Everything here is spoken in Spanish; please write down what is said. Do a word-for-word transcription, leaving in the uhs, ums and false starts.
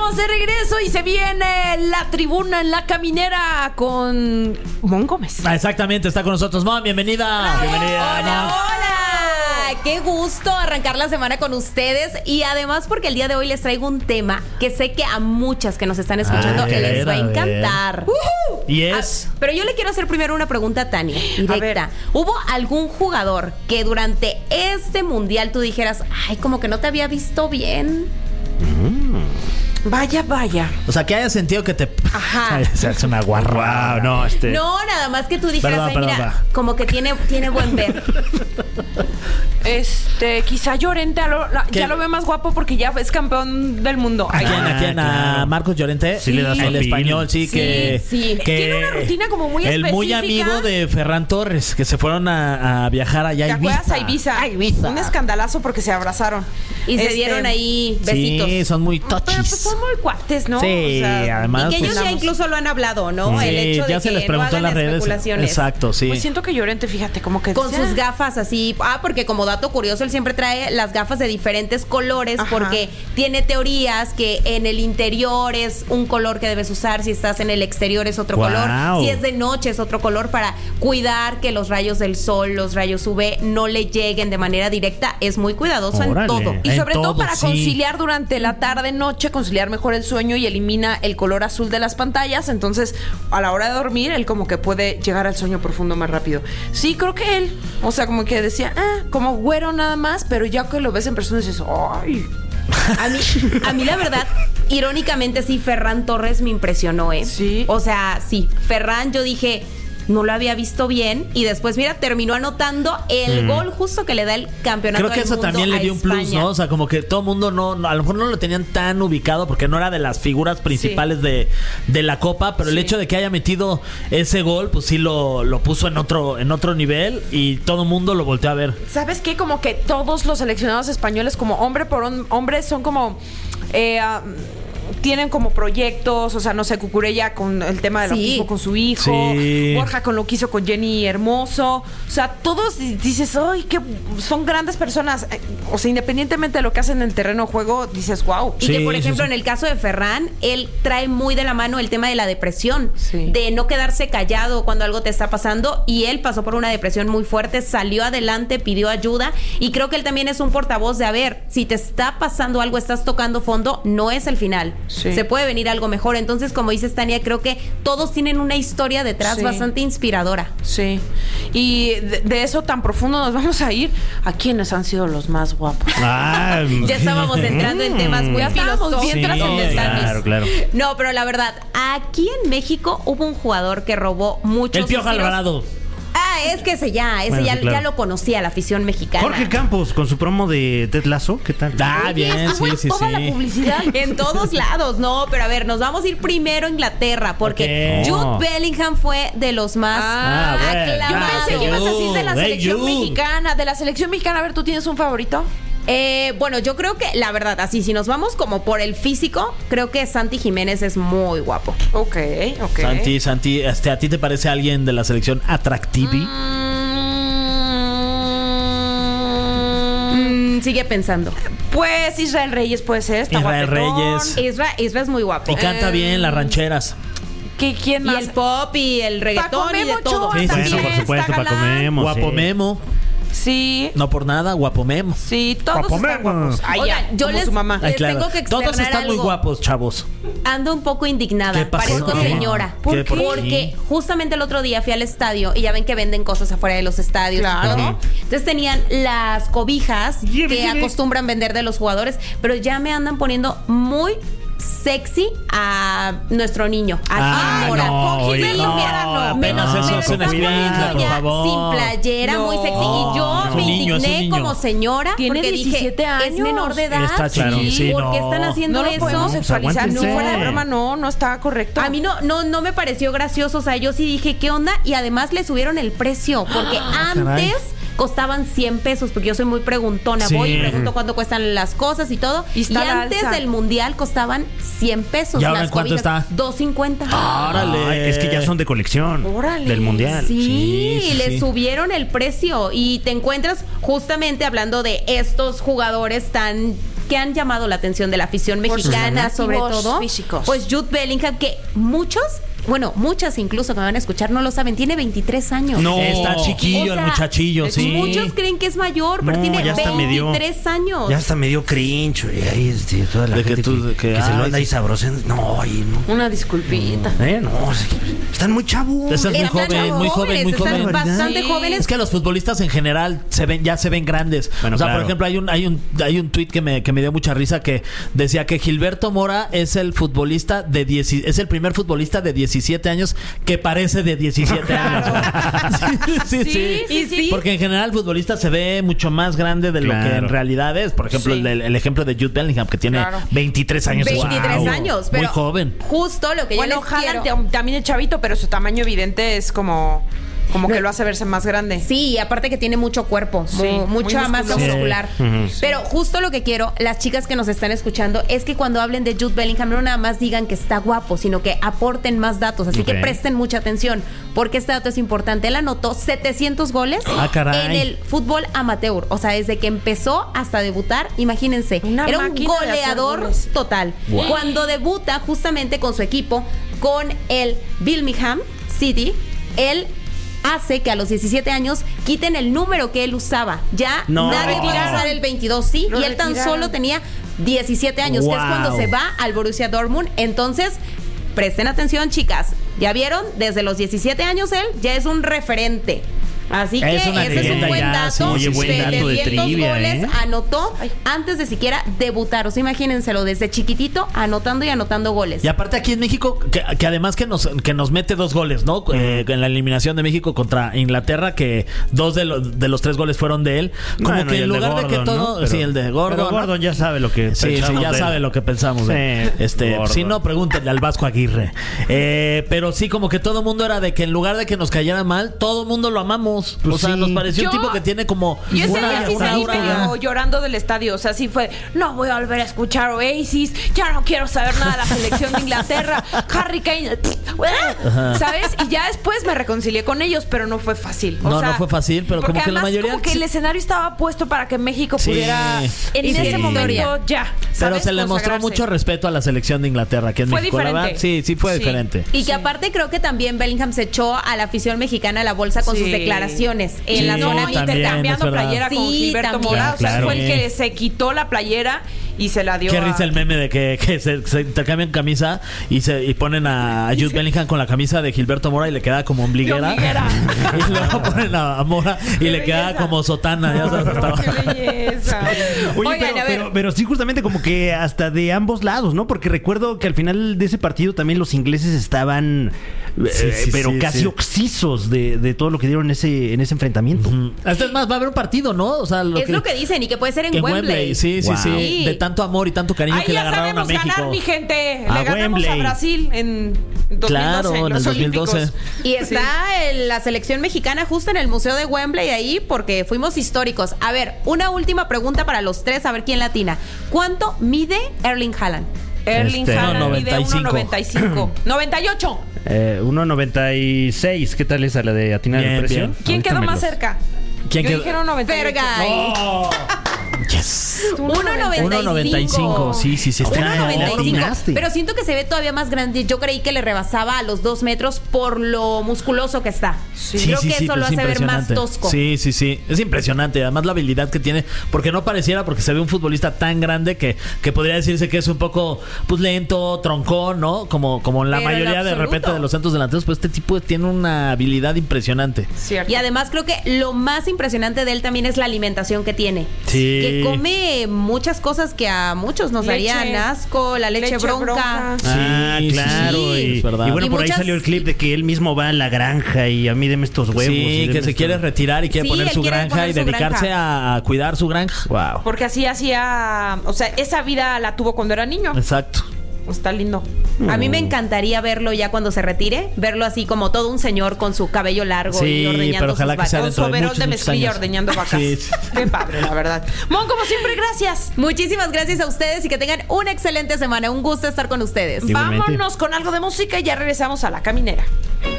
Estamos de regreso y se viene la tribuna en la caminera con Mon Gómez. Ah, exactamente, está con nosotros Mon, bienvenida. Bienvenida. Hola, hola. Qué gusto arrancar la semana con ustedes y además porque el día de hoy les traigo un tema que sé que a muchas que nos están escuchando a ver, les va a a ver. encantar. Uh-huh. Y es... Ah, pero yo le quiero hacer primero una pregunta a Tania, directa. ¿Hubo algún jugador que durante este mundial tú dijeras, ay, como que no te había visto bien? Mm. Vaya, vaya. O sea, que hayas sentido que te... Ajá. Es una guarra. Wow, no, este... No, nada más que tú dijeras, Perdón, ay, perdón, mira, va. como que tiene, tiene buen ver. Este, quizá Llorente a lo- la- ¿Qué? ya lo ve más guapo porque ya es campeón del mundo. ¿A quién? Ay, ¿A quién? ¿A claro. Marcos Llorente? Sí le das El papel. español, sí, Sí, que... sí. que Tiene una rutina como muy El muy específica. amigo de Ferran Torres, que se fueron a, a viajar allá ¿Te a acuerdas a Ibiza. Ibiza? A Ibiza. Un escandalazo porque se abrazaron. Y se Este, dieron ahí besitos. Sí, son muy Pero pues tochis. son muy cuates, ¿no? Sí, además, Y que ellos pues, ya incluso lo han hablado, ¿no? Sí, El hecho de ya que se les preguntó no en las hagan redes. especulaciones. Exacto, sí. Pues siento que Llorente, fíjate, como que Con dice, sus ah, gafas así. Ah, porque como dato curioso, él siempre trae las gafas de diferentes colores. Ajá. Porque tiene teorías que en el interior es un color que debes usar. Si estás en el exterior es otro Guau. color. Si es de noche es otro color para cuidar que los rayos del sol, los rayos U V no le lleguen de manera directa. Es muy cuidadoso en Órale. todo. Y En sobre todo, todo, para sí. conciliar durante la tarde, noche, conciliar mejor el sueño y elimina el color azul de las pantallas. Entonces, a la hora de dormir, él como que puede llegar al sueño profundo más rápido. Sí, creo que él, o sea, como que decía, ah, como güero nada más, pero ya que lo ves en persona dices, ay. A mí, a mí la verdad, irónicamente sí, Ferran Torres me impresionó, ¿eh? Sí. O sea, sí, Ferran yo dije, no lo había visto bien y después, mira, terminó anotando el Mm. gol justo que le da el campeonato Creo que del eso mundo también le a dio un plus, España. ¿no? O sea, como que todo el mundo no, no- a lo mejor no lo tenían tan ubicado porque no era de las figuras principales de, de la Copa, pero el Sí. hecho de que haya metido ese gol, pues sí lo, lo puso en otro, en otro nivel y todo el mundo lo volteó a ver. ¿Sabes qué? Como que todos los seleccionados españoles, como hombre por hom- hombre, son como... eh, ah, tienen como proyectos, o sea, no sé, Cucurella con el tema del Sí. autismo con su hijo, Sí. Borja con lo que hizo con Jenny Hermoso, o sea, todos di- dices, ay, que son grandes personas, eh, o sea, independientemente de lo que hacen en el terreno de juego, dices, wow. Y Sí, que, por sí, ejemplo, sí. en el caso de Ferran, él trae muy de la mano el tema de la depresión, Sí. de no quedarse callado cuando algo te está pasando. Y él pasó por una depresión muy fuerte, salió adelante, pidió ayuda. Y creo que él también es un portavoz de, a ver, si te está pasando algo, estás tocando fondo, no es el final. Sí. Se puede venir algo mejor. Entonces, como dices, Tania, creo que todos tienen una historia detrás Sí. bastante inspiradora. Sí, y de, de eso tan profundo nos vamos a ir a quienes han sido los más guapos. Ah, Ya estábamos entrando en temas muy Ya estábamos bien filosóficos. trascendentales. claro, claro. No, pero la verdad, aquí en México hubo un jugador que robó muchos El Piojo tiros. Alvarado. Ah, es que ese ya, ese Bueno, ya, sí, claro. ya lo conocía la afición mexicana. Jorge Campos con su promo de Ted Lasso, ¿qué tal? Ah, Oye, bien, estuvo sí, en sí, toda la sí. publicidad. En todos lados, no, pero a ver, nos vamos a ir primero a Inglaterra, porque Ok. Jude Bellingham fue de los más Ah, bueno. Yo aclamados. pensé que ibas a decir de la Hey, selección you. mexicana. De la selección mexicana, a ver, ¿tú tienes un favorito? Eh, bueno, yo creo que, la verdad, así, si nos vamos como por el físico, creo que Santi Jiménez es muy guapo. Ok, ok. Santi, Santi, este, ¿a ti te parece alguien de la selección atractivi? Mm, sigue pensando. Pues Israel Reyes puede ser. Está Israel guapetón. Reyes. Isra, Isra es muy guapo. Y canta Eh, bien las rancheras. ¿Qué, ¿Quién Y más? el pop y el reggaetón Paco y de Memo todo. Ochoa Sí, sí, también sí, por está supuesto, Paco galán. Memo. Guapo sí. Memo. Sí. No por nada, guapo Memo. Sí, todos Guapo están Memo. guapos. Ay, Oigan, ya, yo como les- su mamá. Ay, Les claro. tengo que Todos externar están muy algo. guapos, chavos. Ando un poco indignada. ¿Qué pasó? Parezco ¿Qué? señora. ¿Por qué? ¿Por qué? Porque justamente el otro día fui al estadio y ya ven que venden cosas afuera de los estadios Claro. y todo. Entonces tenían las cobijas Lleve, que lleve. acostumbran vender de los jugadores, pero ya me andan poniendo muy sexy a nuestro niño, a Ah, Tim Mora. no, Con oye, Giselle no, Mora, no. apenas Me lo- eso me es lo una están espinita, poniendo por ya favor. sin playera, No. muy sexy. Y yo Es me un niño, es un indigné niño. como señora Tiene porque diecisiete dije, es años. menor de edad. Está Claro. chiquito, sí, ¿Por qué no. están haciendo No lo eso? podemos sexualizar. Si aguántense. fuera de broma, no, no está correcto. A mí no, no, no me pareció gracioso. O sea, yo sí dije, ¿qué onda? Y además le subieron el precio. Porque antes caray. costaban cien pesos, porque yo soy muy preguntona. Sí. Voy y pregunto cuánto cuestan las cosas y todo. Y Y, está a la antes alza. del mundial costaban cien pesos. ¿Y ahora las en cuánto cobijas. está? dos cincuenta. Órale. Ay, es que ya son de colección. Órale. Del mundial. Sí, Sí, sí, le sí. subieron el precio y te encuentras justamente hablando de estos jugadores tan que han llamado la atención de la afición Por sus mexicana, sobre atractivos todo. físicos. Pues Jude Bellingham, que muchos, bueno, muchas incluso que me van a escuchar no lo saben, tiene veintitrés años. No. Está chiquillo O el sea, muchachillo, sí. Muchos creen que es mayor, pero No, tiene ya hasta me dio- veintitrés años. Ya hasta me dio cringe, y ahí este, toda la De que gente tú- que, que, que se ay, lo anda ahí sí. sabrosando. No, oye, no. Una disculpita. ¿Eh? No, sí, están muy chavos. Estás muy Están joven, muy joven, muy están joven. bastante Sí. jóvenes. Es que los futbolistas en general se ven, ya se ven grandes. Bueno, o sea, claro. por ejemplo, hay un, hay un, hay un tuit que me, que me dio mucha risa que decía que Gilberto Mora es el futbolista de diez, es el primer futbolista de diecisiete años que parece de diecisiete años. sí, sí, sí, Sí, sí, sí. Porque en general el futbolista se ve mucho más grande de lo que Claro. en realidad es. Por ejemplo, Sí. el, el ejemplo de Jude Bellingham, que tiene Claro. veintitrés años. veintitrés ¡Wow! años, pero Muy joven. justo lo que Bueno, yo les Haaland quiero. tam- también es chavito, pero su tamaño evidente es como, como que lo hace verse más grande. Sí, y aparte que tiene mucho cuerpo, Sí, mu- muy mucha masa musculoso. muscular. Sí. Ujú. Pero justo lo que quiero, las chicas que nos están escuchando, es que cuando hablen de Jude Bellingham no nada más digan que está guapo, sino que aporten más datos. Así Ok. que presten mucha atención, porque este dato es importante. Él anotó setecientos goles Ah, caray. en el fútbol amateur. O sea, desde que empezó hasta debutar, imagínense, Una era un máquina de hacer goleador goles. total. Wow. Cuando debuta justamente con su equipo, con el Birmingham City, él hace que a los diecisiete años quiten el número que él usaba. Ya No. nadie Lo puede retiraron. usar el veintidós, sí, Lo y él tan retiraron. solo tenía diecisiete años, que es Wow. cuando se va al Borussia Dortmund. Entonces, presten atención, chicas. ¿Ya vieron? Desde los diecisiete años él ya es un referente. Así que Es una ese es un leyenda buen ya, dato. sí, Oye, buen dato de setecientos trivia, goles ¿eh? anotó antes de siquiera debutar. O sea, imagínenselo, desde chiquitito anotando y anotando goles. Y aparte aquí en México, que, que además que nos, que nos mete dos goles, ¿no? Eh, en la eliminación de México contra Inglaterra, que dos de, los de los tres goles fueron de él. Como Bueno, que y en el de lugar de, que Gordon, todo... ¿no? Pero- sí, el de Gordon. Pero ¿no? Gordon ya sabe lo que Sí, sí, pensamos ya de él. sabe lo que pensamos. de- Sí, este, Gordon. si no, pregúntenle al Vasco Aguirre. Eh, pero sí, como que todo el mundo era de que en lugar de que nos cayera mal, todo el mundo lo amamos. Pues o sea, sí. nos pareció Yo- un tipo que tiene como Y ese una, día sí una salí aura. medio llorando del estadio. O sea, sí fue, no voy a volver a escuchar Oasis, ya no quiero saber nada de la selección de Inglaterra, Harry Kane, ¿sabes? Y ya después me reconcilié con ellos, pero no fue fácil. O No, sea, no fue fácil, pero porque como que la además mayoría- como que el escenario estaba puesto para que México Sí. pudiera en Y ese sí. momento Historia. ya. Pero ¿sabes? se le mostró Consagrarse. mucho respeto a la selección de Inglaterra aquí en Fue México. La diferente. verdad, sí, sí fue Sí. diferente. Y que aparte creo que también Bellingham se echó a la afición mexicana a la bolsa con Sí. sus declaraciones en Sí, la No, zona también, mixta. intercambiando es verdad. playera con Sí, Gilberto también. Mora. O sea, Claro. fue el Sí. que se quitó la playera y se la dio Qué a... risa el meme de que, que se, se intercambian camisa y se y ponen a Jude Bellingham con la camisa de Gilberto Mora y le queda como ombliguera. ombliguera. Y luego ponen a, a Mora y Qué le queda belleza. como sotana. Ya sabes, hasta abajo. ¡Qué belleza! Oye, Oigan, pero, a ver. pero, pero sí, justamente como que hasta de ambos lados, ¿no? Porque recuerdo que al final de ese partido también los ingleses estaban, eh, Sí, sí, pero sí, casi sí. oxisos de, de todo lo que dieron en ese, en ese enfrentamiento. Mm. Hasta es más, va a haber un partido, ¿no? O sea, lo Es que, lo que dicen y que puede ser en, en Wembley. Wembley. Sí, sí, Wow. sí. De tanto amor y tanto cariño Ahí que le ya agarraron a sabemos México. ganar, mi gente. A Le ganamos Wembley. a Brasil en dos mil doce, Claro, en los el dos mil doce. Olímpicos. Y está el- la selección mexicana justo en el Museo de Wembley ahí porque fuimos históricos. A ver, una última pregunta para los tres, a ver quién latina. ¿Cuánto mide Erling Haaland? Erling Este, Haaland mide noventa y cinco. uno noventa y cinco. noventa y ocho. Eh, uno noventa y seis, ¿qué tal esa la de atinar Bien, el precio? bien. ¿Quién Ahorita quedó me más los- cerca? ¿Quién Yo quedó? dije uno noventa y ocho. Fergay. Yes. uno noventa y cinco. uno noventa y cinco. Sí, sí, sí. Está uno noventa y le cinco. atinaste. Pero siento que se ve todavía más grande. Yo creí que le rebasaba a los dos metros por lo musculoso que está. Sí, Creo sí, que sí, eso pues lo es hace ver más impresionante. tosco. Sí, sí, sí. Es impresionante. Además, la habilidad que tiene. Porque no pareciera, porque se ve un futbolista tan grande que, que podría decirse que es un poco pues lento, troncón, ¿no? Como, como la Pero en mayoría de absoluto. repente de los centros delanteros. Pues este tipo tiene una habilidad impresionante. Cierto. Y además creo que lo más impresionante de él también es la alimentación que tiene. Sí. Que come muchas cosas que a muchos nos Leche. darían asco, la leche, Leche bronca. bronca. Ah, Sí, claro. sí, y, es verdad. y bueno, Y por ahí muchas- salió el clip de que él mismo va a la granja y a mí deme estos huevos. y Sí, deme que se esto. quiere retirar y quiere Sí, poner él su quiere granja poner y su dedicarse granja. a, a cuidar su granja. Wow. Porque así hacía... O sea, esa vida la tuvo cuando era niño. Exacto. Está lindo. A mí me encantaría verlo ya cuando se retire, verlo así como todo un señor con su cabello largo y Sí, ordeñando pero ojalá sus que sea vacas. Con dentro su de overol muchos, de muchos mezclilla años. ordeñando vacas. Sí, sí. Qué padre, la verdad. Mon, como siempre, gracias. Muchísimas gracias a ustedes y que tengan una excelente semana. Un gusto estar con ustedes. Igualmente. Vámonos con algo de música y ya regresamos a La Caminera.